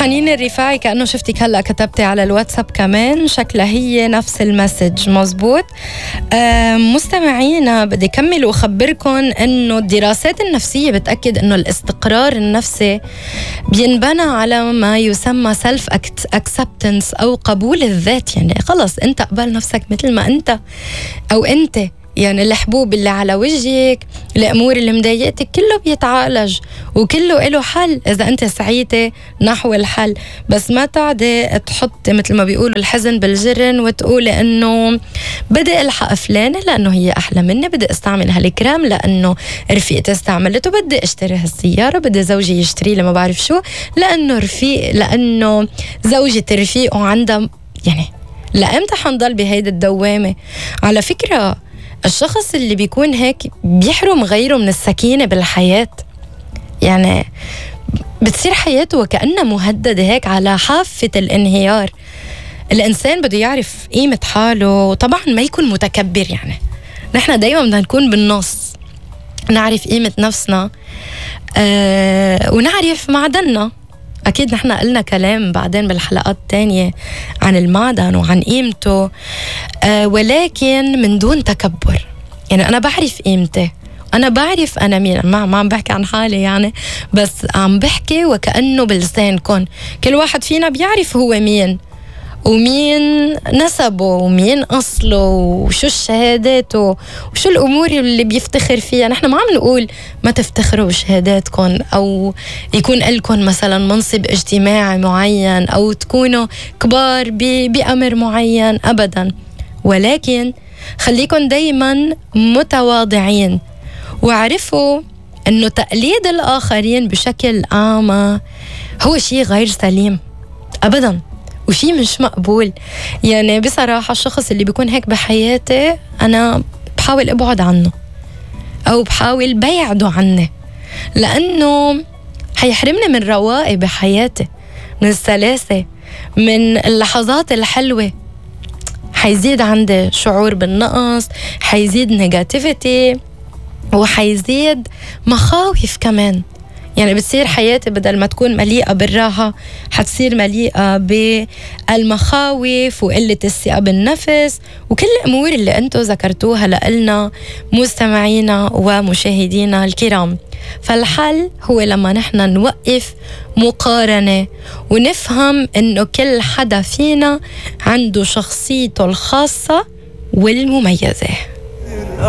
حنين الرفاعي كأنه شفتك هلأ كتبتي على الواتساب كمان، شكلها هي نفس المسج مزبوط. مستمعينا بدي كمل وأخبركم أنه الدراسات النفسية بتأكد أنه الاستقرار النفسي بينبنى على ما يسمى سيلف اكسبتنس أو قبول الذات. يعني خلص أنت قبل نفسك مثل ما أنت أو أنت، يعني الحبوب اللي على وجهك، الأمور اللي مضايقتك كله بيتعالج وكله له حل إذا أنت سعيتي نحو الحل. بس ما تعدي تحط مثل ما بيقولوا الحزن بالجرن وتقولي إنه بدي ألحق فلانة لأنه هي أحلى مني، بدي استعمل هالكرام لأنه رفيقتي استعملته، بدي اشتري هالسيارة، بدي زوجي يشتري لي ما بعرف شو لأنه زوجة رفيقه عندها. يعني لأمتى حنضل بهيدا الدوامة؟ على فكرة الشخص اللي بيكون هيك بيحرم غيره من السكينة بالحياة، يعني بتصير حياته وكأنها مهددة هيك على حافة الانهيار. الإنسان بده يعرف قيمة حاله، وطبعا ما يكون متكبر. يعني نحن دايما بدنا نكون بالنص، نعرف قيمة نفسنا ونعرف معدننا. أكيد نحن قلنا كلام بعدين بالحلقات التانية عن المعدن وعن قيمته، ولكن من دون تكبر. يعني أنا بعرف قيمتي، أنا بعرف أنا مين، ما عم بحكي عن حالي يعني، بس عم بحكي وكأنه بلسانكم. كل واحد فينا بيعرف هو مين ومين نسبه ومين أصله وشو الشهاداته وشو الأمور اللي بيفتخر فيها. نحن ما عم نقول ما تفتخروا بشهاداتكم أو يكون لكم مثلا منصب اجتماعي معين أو تكونوا كبار بأمر معين، أبدا. ولكن خليكم دايما متواضعين، وعرفوا أنه تقليد الآخرين بشكل عام هو شيء غير سليم أبدا وشي مش مقبول. يعني بصراحة الشخص اللي بيكون هيك بحياتي أنا بحاول أبعد عنه أو بحاول بيعده عني، لأنه حيحرمني من روائي بحياتي، من السلاسة، من اللحظات الحلوة. حيزيد عندي شعور بالنقص، حيزيد نيجاتيفيتي، وحيزيد مخاوف كمان. يعني بتصير حياتي بدل ما تكون مليئة بالراحة حتصير مليئة بالمخاوف وقلة الثقة بالنفس وكل الأمور اللي أنتوا ذكرتوها لنا مستمعينا ومشاهدينا الكرام. فالحل هو لما نحن نوقف مقارنة ونفهم إنه كل حدا فينا عنده شخصيته الخاصة والمميزة.